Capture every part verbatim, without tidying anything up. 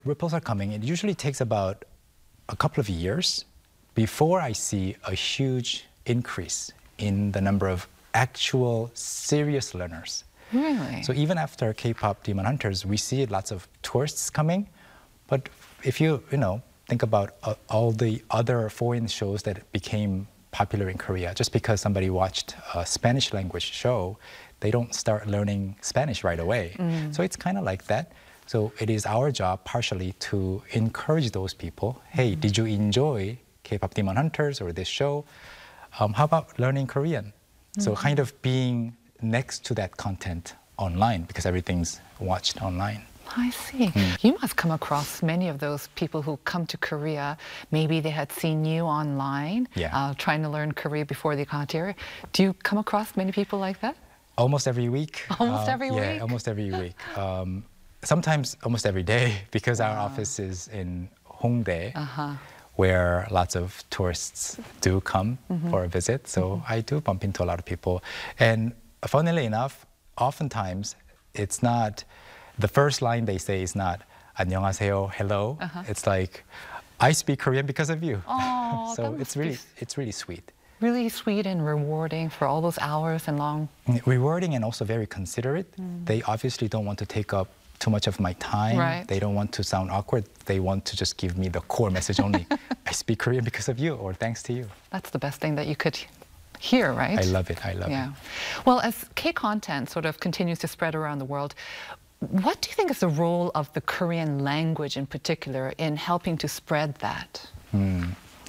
Ripples are coming. It usually takes about a couple of years before I see a huge increase in the number of actual serious learners. Really? So even after K-pop Demon Hunters, we see lots of tourists coming. But if you, you know, think about uh, all the other foreign shows that became popular in Korea, just because somebody watched a Spanish language show, they don't start learning Spanish right away. Mm. So it's kind of like that. So it is our job partially to encourage those people. Hey, mm. did you enjoy K-pop Demon Hunters or this show? Um, how about learning Korean? Mm-hmm. So kind of being next to that content online, because everything's watched online. I see. Mm. You must come across many of those people who come to Korea. Maybe they had seen you online, yeah. uh, trying to learn Korea before they got here. Do you come across many people like that? Almost every week. Almost uh, every yeah, week? almost every week. Um, sometimes almost every day, because wow. our office is in Hongdae, uh-huh. where lots of tourists do come mm-hmm. for a visit. So mm-hmm. I do bump into a lot of people. And funnily enough, oftentimes it's not, the first line they say is not 안녕하세요, hello. Uh-huh. It's like, I speak Korean because of you. Oh, so it's really, it's really sweet. Really sweet and rewarding for all those hours and long. Rewarding and also very considerate. Mm. They obviously don't want to take up too much of my time. Right. They don't want to sound awkward. They want to just give me the core message only. I speak Korean because of you, or thanks to you. That's the best thing that you could hear, right? I love it. I love yeah. it. Well, as K-content sort of continues to spread around the world, what do you think is the role of the Korean language in particular in helping to spread that? Hmm.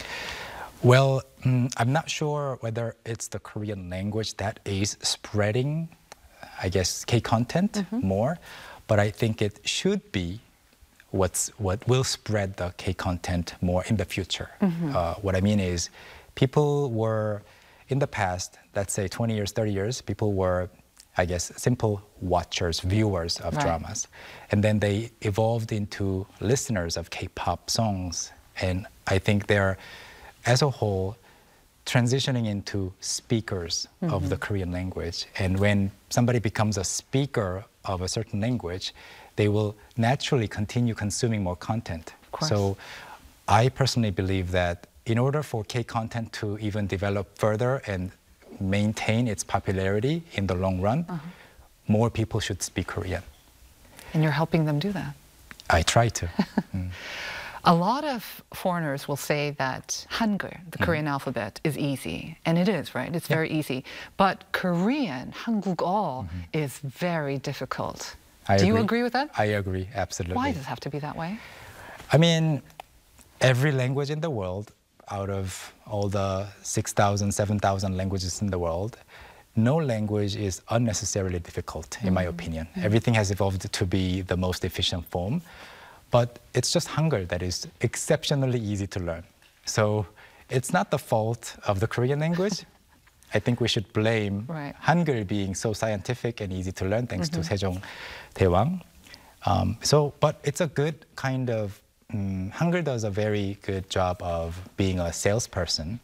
Well, mm, I'm not sure whether it's the Korean language that is spreading, I guess, K-content mm-hmm. more, but I think it should be what's, what will spread the K-content more in the future. Mm-hmm. Uh, what I mean is, people were, in the past, let's say twenty years, thirty years, people were, I guess, simple watchers, viewers of right. dramas. And then they evolved into listeners of K-pop songs. And I think they're, as a whole, transitioning into speakers mm-hmm. of the Korean language. And when somebody becomes a speaker of a certain language, they will naturally continue consuming more content. So I personally believe that in order for K-content to even develop further and maintain its popularity in the long run, uh-huh. more people should speak Korean. And you're helping them do that? I try to. mm. A lot of foreigners will say that Hangul, the mm. Korean alphabet, is easy. And it is, right? It's yeah. very easy. But Korean, Hangulgo, mm-hmm. is very difficult. I do agree. you agree with that? I agree, absolutely. Why does it have to be that way? I mean, every language in the world, out of all the six thousand, seven thousand languages in the world, no language is unnecessarily difficult, in mm. my opinion. Mm. Everything has evolved to be the most efficient form. But it's just Hangul that is exceptionally easy to learn. So it's not the fault of the Korean language. I think we should blame right. Hangul being so scientific and easy to learn, thanks mm-hmm. to Sejong Daewang. Um, so, but it's a good kind of, um, Hangul does a very good job of being a salesperson,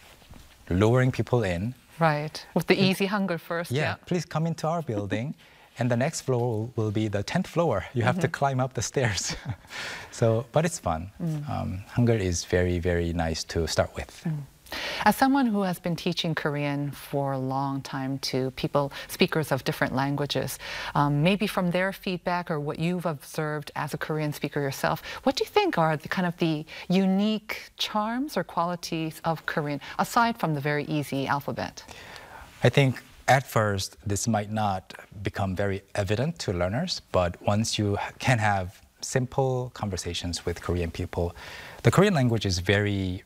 luring people in. Right, with the easy Hangul first. Yeah, yeah. please come into our building. And the next floor will be the tenth floor. You have mm-hmm. to climb up the stairs. So, but it's fun. Mm. Um, Hangul is very, very nice to start with. Mm. As someone who has been teaching Korean for a long time to people, speakers of different languages, um, maybe from their feedback or what you've observed as a Korean speaker yourself, what do you think are the kind of the unique charms or qualities of Korean, aside from the very easy alphabet? I think at first, this might not become very evident to learners, but once you can have simple conversations with Korean people, the Korean language is very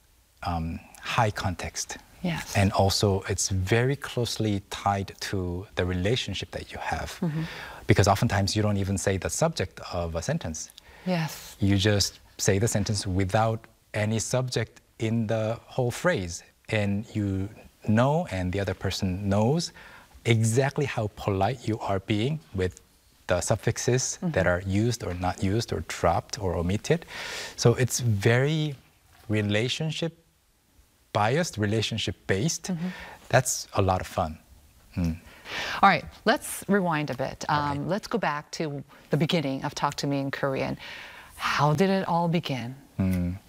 um, high context. Yes. And also, it's very closely tied to the relationship that you have. Mm-hmm. Because oftentimes, you don't even say the subject of a sentence. Yes. You just say the sentence without any subject in the whole phrase. And you know, and the other person knows exactly how polite you are being with the suffixes mm-hmm. that are used or not used or dropped or omitted. So it's very relationship biased, relationship based. Mm-hmm. That's a lot of fun. Mm. All right, let's rewind a bit. Um, right. Let's go back to the beginning of Talk to Me in Korean. How did it all begin? Mm.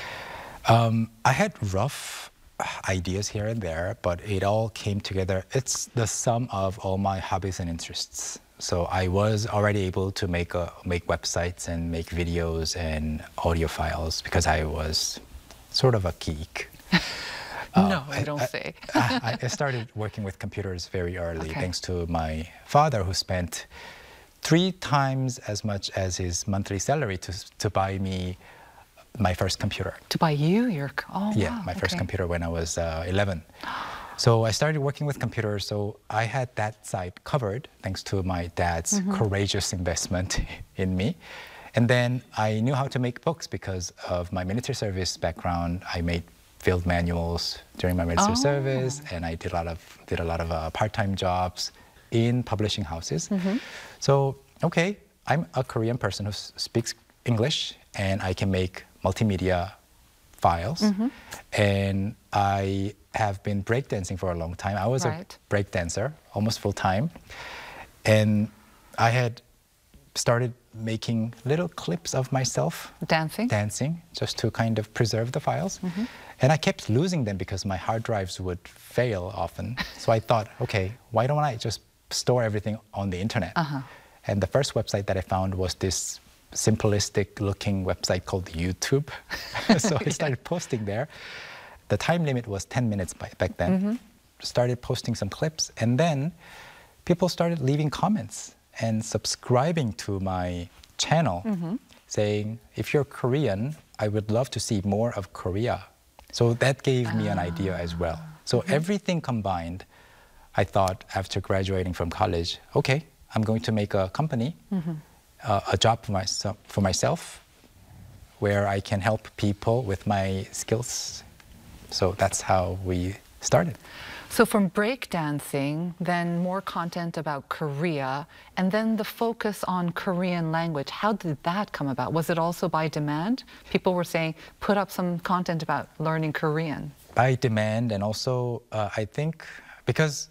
Um, I had rough ideas here and there, but it all came together. It's the sum of all my hobbies and interests. So I was already able to make a, make websites and make videos and audio files because I was sort of a geek. No, I Uh, don't I, say. I, I started working with computers very early, Okay. thanks to my father, who spent three times as much as his monthly salary to, to buy me my first computer. To buy you your, oh Yeah, wow, my first okay. computer when I was uh, eleven. So I started working with computers, so I had that side covered thanks to my dad's Mm-hmm. courageous investment in me. And then I knew how to make books because of my military service background. I made field manuals during my military Oh. service, and I did a lot of did a lot of uh, part-time jobs in publishing houses. Mm-hmm. So okay, I'm a Korean person who s- speaks English, and I can make multimedia files. Mm-hmm. And I have been breakdancing for a long time. I was Right. a breakdancer, almost full time. And I had started making little clips of myself Dancing? dancing just to kind of preserve the files. Mm-hmm. And I kept losing them because my hard drives would fail often. So I thought, okay, why don't I just store everything on the internet? Uh-huh. And the first website that I found was this simplistic looking website called YouTube. So I started posting there. The time limit was ten minutes by, back then. Mm-hmm. Started posting some clips, and then people started leaving comments and subscribing to my channel, Mm-hmm. saying, if you're Korean, I would love to see more of Korea. So that gave me an idea as well. So Mm-hmm. everything combined, I thought after graduating from college, okay, I'm going to make a company, Mm-hmm. uh, a job for myself, for myself, where I can help people with my skills. So that's how we started. So from breakdancing, then more content about Korea, and then the focus on Korean language. How did that come about? Was it also by demand? People were saying, put up some content about learning Korean. By demand, and also uh, I think because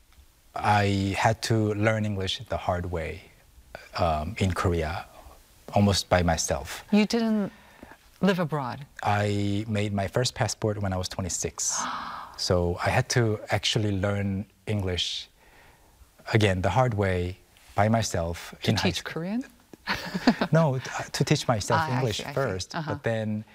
I had to learn English the hard way um, in Korea, almost by myself. You didn't live abroad. I made my first passport when I was twenty-six. So I had to actually learn English again the hard way by myself. To in high teach school. Korean? No, t- to teach myself Ah, I English see, I see. first, Uh-huh. but then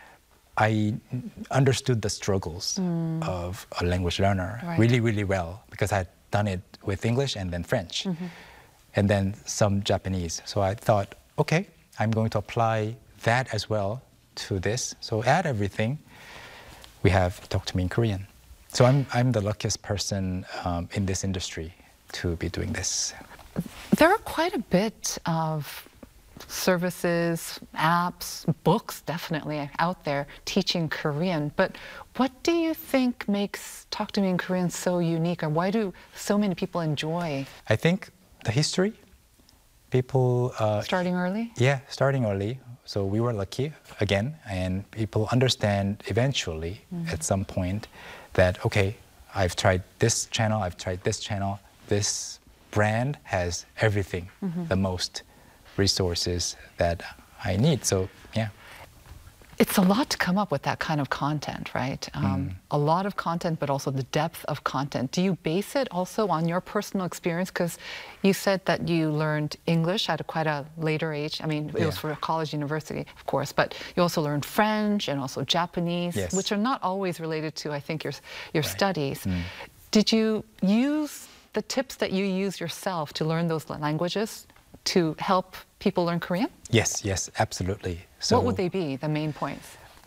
I understood the struggles of a language learner Right. really, really well because I had done it with English and then French, and then some Japanese. So I thought, okay, I'm going to apply that as well to this. So add everything. We have Talk to Me in Korean. So I'm I'm the luckiest person um, in this industry to be doing this. There are quite a bit of services, apps, books definitely out there teaching Korean. But what do you think makes Talk to Me in Korean so unique, or why do so many people enjoy I think the history, people uh, starting early? Yeah, starting early. So we were lucky again, and people understand eventually at some point that, okay, I've tried this channel, I've tried this channel, this brand has everything, the most resources that I need. So, yeah. It's a lot to come up with that kind of content, right? Um, A lot of content, but also the depth of content. Do you base it also on your personal experience? Because you said that you learned English at a quite a later age. I mean, it was Yeah. for a college, university, of course, but you also learned French and also Japanese, Yes. which are not always related to, I think, your, your Right. studies. Did you use the tips that you use yourself to learn those languages to help people learn Korean? Yes, yes, absolutely. So, What would they be, the main points?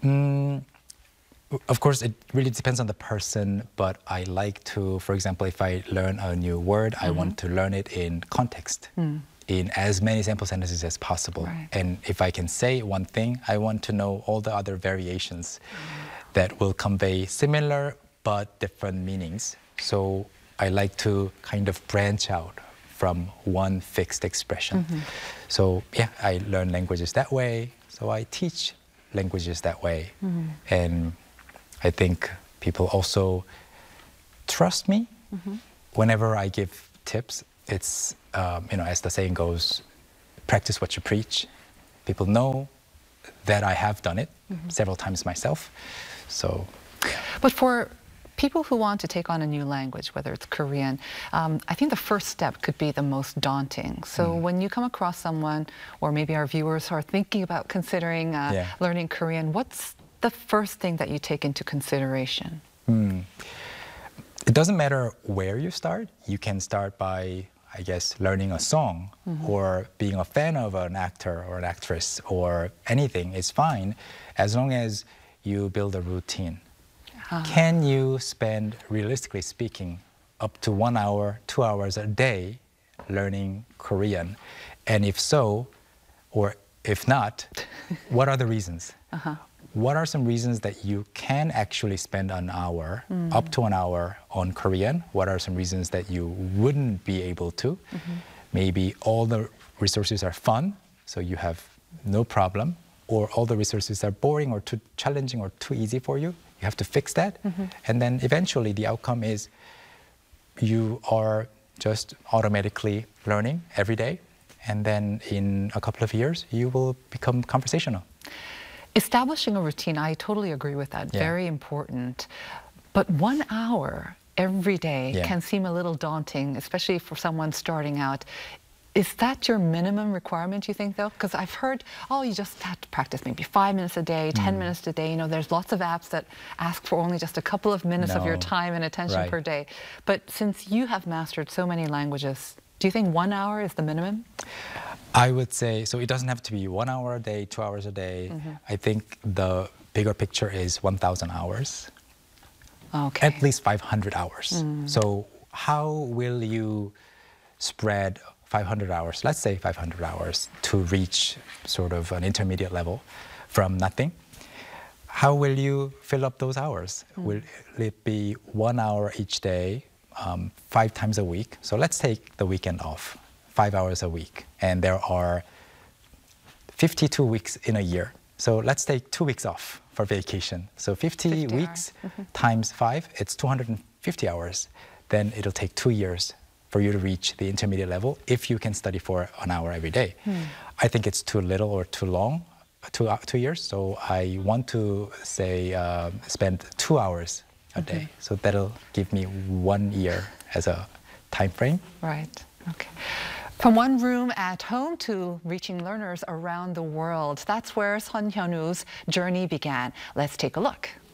of course, it really depends on the person, but I like to, for example, if I learn a new word, I want to learn it in context, in as many sample sentences as possible. Right. And if I can say one thing, I want to know all the other variations that will convey similar but different meanings. So I like to kind of branch out from one fixed expression. So yeah, I learn languages that way. So I teach languages that way. And I think people also trust me whenever I give tips. It's, um, you know, as the saying goes, practice what you preach. People know that I have done it mm-hmm. several times myself. So, yeah. But for people who want to take on a new language, whether it's Korean, um, I think the first step could be the most daunting. So mm. when you come across someone, or maybe our viewers are thinking about considering uh, yeah. learning Korean, what's the first thing that you take into consideration? Mm. It doesn't matter where you start. You can start by, I guess, learning a song mm-hmm. or being a fan of an actor or an actress or anything. It's fine as long as you build a routine. Uh-huh. Can you spend, realistically speaking, up to one hour, two hours a day learning Korean? And if so, or if not, what are the reasons? Uh-huh. What are some reasons that you can actually spend an hour, mm. up to an hour on Korean? What are some reasons that you wouldn't be able to? Mm-hmm. Maybe all the resources are fun, so you have no problem, or all the resources are boring or too challenging or too easy for you. You have to fix that. Mm-hmm. And then eventually the outcome is you are just automatically learning every day. And then in a couple of years, you will become conversational. Establishing a routine, I totally agree with that. Yeah. Very important. But one hour every day yeah. can seem a little daunting, especially for someone starting out. Is that your minimum requirement, you think, though? Because I've heard, oh, you just have to practice maybe five minutes a day, mm. ten minutes a day. You know, there's lots of apps that ask for only just a couple of minutes no. of your time and attention right. per day. But since you have mastered so many languages, do you think one hour is the minimum? I would say, so it doesn't have to be one hour a day, two hours a day. Mm-hmm. I think the bigger picture is one thousand hours. Okay. At least five hundred hours. Mm. So how will you spread five hundred hours, let's say five hundred hours, to reach sort of an intermediate level from nothing? How will you fill up those hours? Mm. Will it be one hour each day, um, five times a week? So let's take the weekend off, five hours a week. And there are fifty-two weeks in a year. So let's take two weeks off for vacation. So fifty, fifty weeks mm-hmm. times five, it's two hundred fifty hours. Then it'll take two years for you to reach the intermediate level if you can study for an hour every day. Hmm. I think it's too little or too long, two, uh, two years. So I want to say uh, spend two hours a mm-hmm. day. So that'll give me one year as a time frame. Right, okay. From one room at home to reaching learners around the world, that's where Sun Hyun-woo's journey began. Let's take a look.